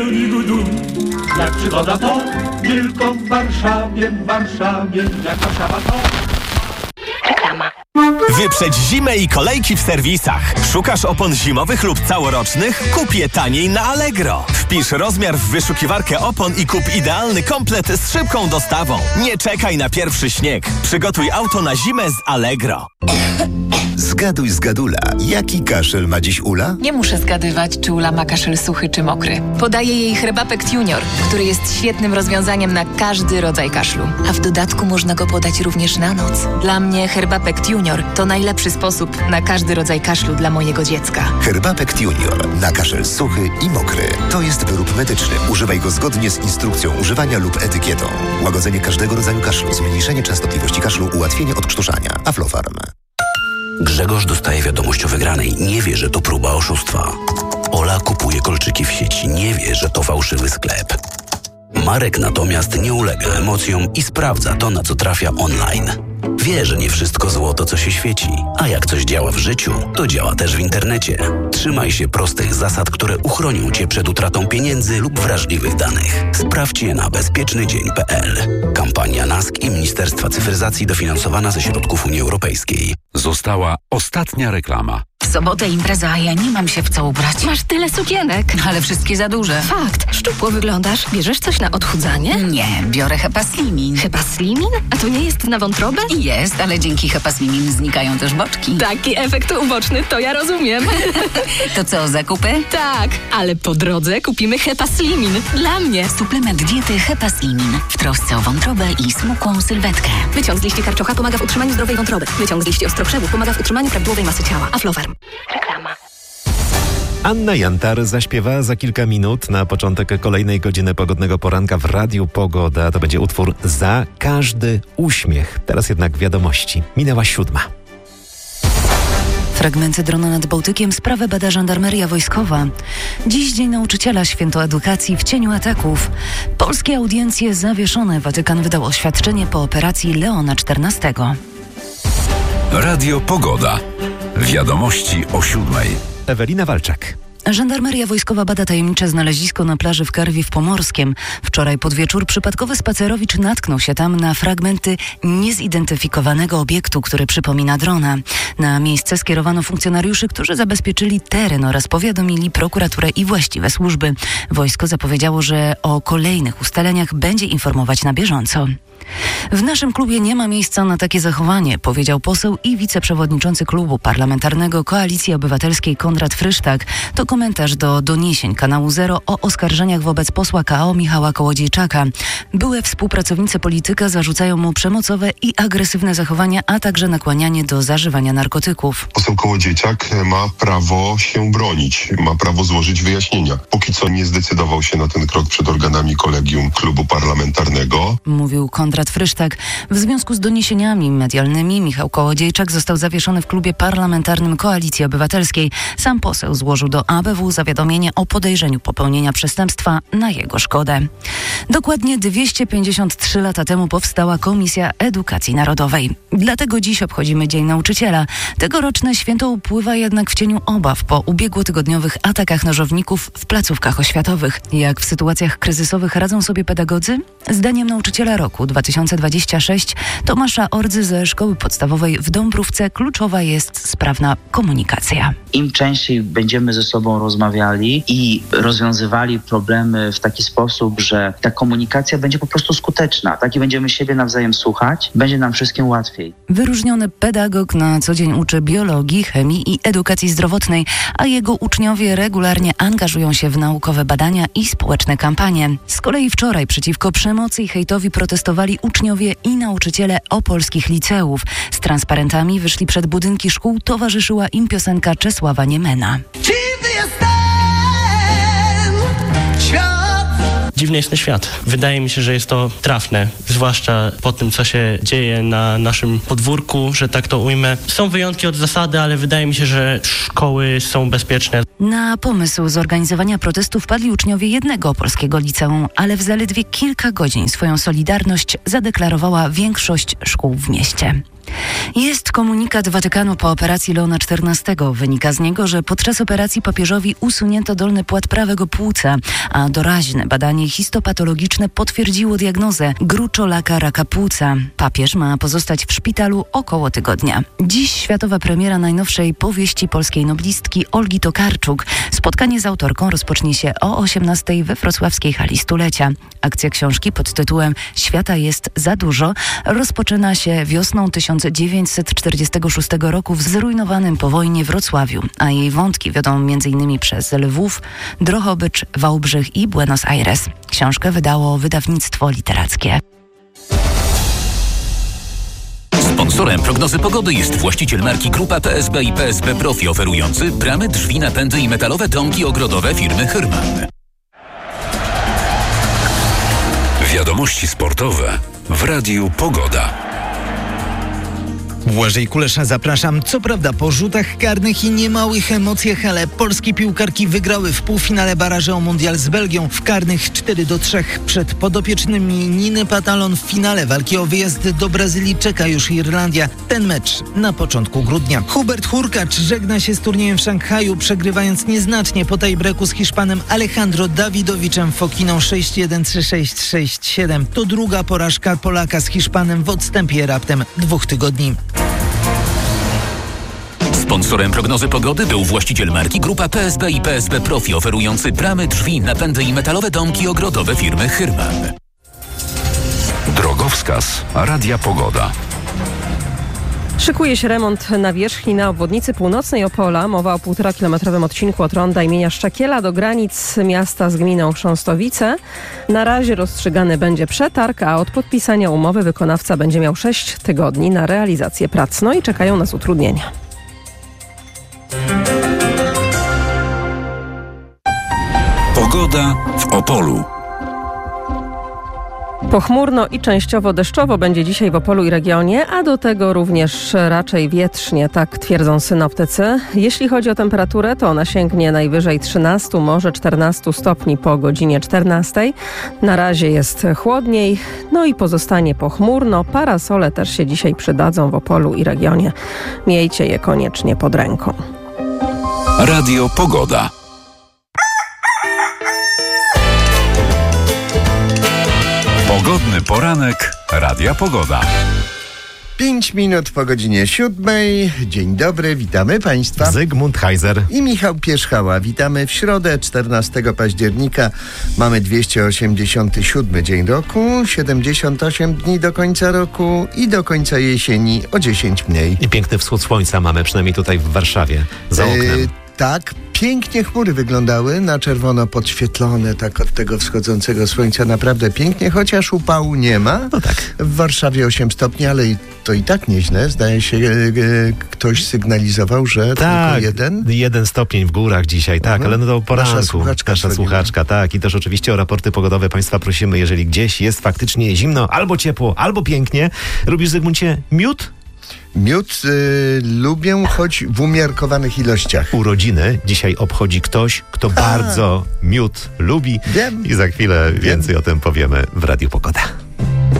Jak przygoda to tylko w Warszawie, jak Warszawa to... Reklama. Wyprzedź zimę i kolejki w serwisach. Szukasz opon zimowych lub całorocznych? Kup je taniej na Allegro. Wpisz rozmiar w wyszukiwarkę opon i kup idealny komplet z szybką dostawą. Nie czekaj na pierwszy śnieg. Przygotuj auto na zimę z Allegro. Zgaduj z Gadula. Jaki kaszel ma dziś Ula? Nie muszę zgadywać, czy Ula ma kaszel suchy czy mokry. Podaję jej Herbapekt Junior, który jest świetnym rozwiązaniem na każdy rodzaj kaszlu. A w dodatku można go podać również na noc. Dla mnie Herbapekt Junior to najlepszy sposób na każdy rodzaj kaszlu dla mojego dziecka. Herbapekt Junior na kaszel suchy i mokry. To jest wyrób medyczny. Używaj go zgodnie z instrukcją używania lub etykietą. Łagodzenie każdego rodzaju kaszlu, zmniejszenie częstotliwości kaszlu, ułatwienie odkrztuszania. Aflofarm. Grzegorz dostaje wiadomość o wygranej. Nie wie, że to próba oszustwa. Ola kupuje kolczyki w sieci. Nie wie, że to fałszywy sklep. Marek natomiast nie ulega emocjom i sprawdza to, na co trafia online. Wie, że nie wszystko złoto, co się świeci. A jak coś działa w życiu, to działa też w internecie. Trzymaj się prostych zasad, które uchronią Cię przed utratą pieniędzy lub wrażliwych danych. Sprawdź je na bezpiecznydzień.pl. Kampania NASK i Ministerstwa Cyfryzacji dofinansowana ze środków Unii Europejskiej. Została ostatnia reklama. W sobotę impreza, a ja nie mam się w co ubrać. Masz tyle sukienek. Ale wszystkie za duże. Fakt. Szczupło wyglądasz. Bierzesz coś na odchudzanie? Nie, biorę Hepaslimin. Hepaslimin? A to nie jest na wątrobę? Jest, ale dzięki Hepaslimin znikają też boczki. Taki efekt uboczny, to ja rozumiem. To co, zakupy? Tak, ale po drodze kupimy Hepaslimin. Dla mnie. Suplement diety Hepaslimin. W trosce o wątrobę i smukłą sylwetkę. Wyciąg z liści karczocha pomaga w utrzymaniu zdrowej wątroby. Wyciąg z liści ostrokrzewu pomaga w utrzymaniu prawidłowej masy ciała. Aflofarm. Reklama. Anna Jantar zaśpiewa za kilka minut na początek kolejnej godziny pogodnego poranka w Radiu Pogoda. To będzie utwór Za każdy uśmiech. Teraz jednak wiadomości. Minęła 7. Fragmenty drona nad Bałtykiem. Sprawę bada żandarmeria wojskowa. Dziś Dzień Nauczyciela, święto edukacji w cieniu ataków. Polskie audiencje zawieszone. Watykan wydał oświadczenie po operacji Leona XIV. Radio Pogoda. Wiadomości o 7. Ewelina Walczak. Żandarmeria wojskowa bada tajemnicze znalezisko na plaży w Karwiw Pomorskiem. Wczoraj pod wieczór przypadkowy spacerowicz natknął się tam na fragmenty niezidentyfikowanego obiektu, który przypomina drona. Na miejsce skierowano funkcjonariuszy, którzy zabezpieczyli teren oraz powiadomili prokuraturę i właściwe służby. Wojsko zapowiedziało, że o kolejnych ustaleniach będzie informować na bieżąco. W naszym klubie nie ma miejsca na takie zachowanie, powiedział poseł i wiceprzewodniczący klubu parlamentarnego Koalicji Obywatelskiej Konrad Frysztak. To komentarz do doniesień kanału Zero o oskarżeniach wobec posła KO Michała Kołodziejczaka. Były współpracownicy polityka zarzucają mu przemocowe i agresywne zachowania, a także nakłanianie do zażywania narkotyków. Poseł Kołodziejczak ma prawo się bronić, ma prawo złożyć wyjaśnienia. Póki co nie zdecydował się na ten krok przed organami kolegium klubu parlamentarnego. Mówił Konrad Frysztak. W związku z doniesieniami medialnymi Michał Kołodziejczak został zawieszony w klubie parlamentarnym Koalicji Obywatelskiej. Sam poseł złożył do ABW zawiadomienie o podejrzeniu popełnienia przestępstwa na jego szkodę. Dokładnie 253 lata temu powstała Komisja Edukacji Narodowej. Dlatego dziś obchodzimy Dzień Nauczyciela. Tegoroczne święto upływa jednak w cieniu obaw po ubiegłotygodniowych atakach nożowników w placówkach oświatowych. Jak w sytuacjach kryzysowych radzą sobie pedagodzy? Zdaniem nauczyciela roku 2026 Tomasza Ordzy ze szkoły podstawowej w Dąbrówce kluczowa jest sprawna komunikacja. Im częściej będziemy ze sobą rozmawiali i rozwiązywali problemy w taki sposób, że ta komunikacja będzie po prostu skuteczna, tak, i będziemy siebie nawzajem słuchać, będzie nam wszystkim łatwiej. Wyróżniony pedagog na co dzień uczy biologii, chemii i edukacji zdrowotnej, a jego uczniowie regularnie angażują się w naukowe badania i społeczne kampanie. Z kolei wczoraj przeciwko przemocy i hejtowi protestowali uczniowie i nauczyciele opolskich liceów. Z transparentami wyszli przed budynki szkół, towarzyszyła im piosenka Czesława Niemena. Dziwny jest ten świat. Dziwny jest ten świat. Wydaje mi się, że jest to trafne, zwłaszcza po tym, co się dzieje na naszym podwórku, że tak to ujmę. Są wyjątki od zasady, ale wydaje mi się, że szkoły są bezpieczne. Na pomysł zorganizowania protestu wpadli uczniowie jednego opolskiego liceum, ale w zaledwie kilka godzin swoją solidarność zadeklarowała większość szkół w mieście. Jest komunikat Watykanu po operacji Leona XIV. Wynika z niego, że podczas operacji papieżowi usunięto dolny płat prawego płuca, a doraźne badanie histopatologiczne potwierdziło diagnozę gruczołaka raka płuca. Papież ma pozostać w szpitalu około tygodnia. Dziś światowa premiera najnowszej powieści polskiej noblistki Olgi Tokarczuk. Spotkanie z autorką rozpocznie się o 18:00 we wrocławskiej hali Stulecia. Akcja książki pod tytułem Świata jest za dużo rozpoczyna się wiosną 1946 roku w zrujnowanym po wojnie Wrocławiu, a jej wątki wiodą m.in. przez Lwów, Drohobycz, Wałbrzych i Buenos Aires. Książkę wydało wydawnictwo literackie. Sponsorem prognozy pogody jest właściciel marki Grupa PSB i PSB Profi, oferujący bramy, drzwi, napędy i metalowe domki ogrodowe firmy Hyrman. Wiadomości sportowe w Radiu Pogoda. Błażej Kulesza, zapraszam. Co prawda po rzutach karnych i niemałych emocjach, ale polskie piłkarki wygrały w półfinale barażu o mundial z Belgią w karnych 4-3. Przed podopiecznymi Niny Patalon w finale walki o wyjazd do Brazylii czeka już Irlandia. Ten mecz na początku grudnia. Hubert Hurkacz żegna się z turniejem w Szanghaju, przegrywając nieznacznie po tiebreaku z Hiszpanem Alejandro Dawidowiczem Fokiną 6-1, 3-6, 6-7. To druga porażka Polaka z Hiszpanem w odstępie raptem 2 tygodni. Sponsorem prognozy pogody był właściciel marki Grupa PSB i PSB Profi, oferujący bramy, drzwi, napędy i metalowe domki ogrodowe firmy Hyrman. Drogowskaz Radia Pogoda. Szykuje się remont nawierzchni na obwodnicy północnej Opola. Mowa o 1,5-kilometrowym odcinku od ronda imienia Szczakiela do granic miasta z gminą Chrząstowice. Na razie rozstrzygany będzie przetarg, a od podpisania umowy wykonawca będzie miał 6 tygodni na realizację prac. No i czekają nas utrudnienia. Pogoda w Opolu. Pochmurno i częściowo deszczowo będzie dzisiaj w Opolu i regionie, a do tego również raczej wietrznie, tak twierdzą synoptycy. Jeśli chodzi o temperaturę, to ona sięgnie najwyżej 13, może 14 stopni po godzinie 14. Na razie jest chłodniej, no i pozostanie pochmurno. Parasole też się dzisiaj przydadzą w Opolu i regionie. Miejcie je koniecznie pod ręką. Radio Pogoda. Pogodny poranek Radia Pogoda. 5 minut po godzinie 7. Dzień dobry, witamy Państwa. Zygmunt Heiser i Michał Pierzchała. Witamy w środę, 14 października. Mamy 287 dzień roku, 78 dni do końca roku i do końca jesieni o 10 mniej. I piękny wschód słońca mamy, przynajmniej tutaj w Warszawie, za oknem. Tak, pięknie chmury wyglądały, na czerwono podświetlone tak od tego wschodzącego słońca, naprawdę pięknie, chociaż upału nie ma. No tak. W Warszawie 8 stopni, ale to i tak nieźle. Zdaje się, ktoś sygnalizował, że tak, tylko 1 stopień w górach dzisiaj, tak, ale no to poranku. Nasza słuchaczka, tak. I też oczywiście o raporty pogodowe Państwa prosimy, jeżeli gdzieś jest faktycznie zimno, albo ciepło, albo pięknie. Lubisz, Zygmuncie, miód? Miód lubię, choć w umiarkowanych ilościach. Urodziny dzisiaj obchodzi ktoś, kto bardzo miód lubi. Wiem. I za chwilę więcej o tym powiemy w Radiu Pogoda.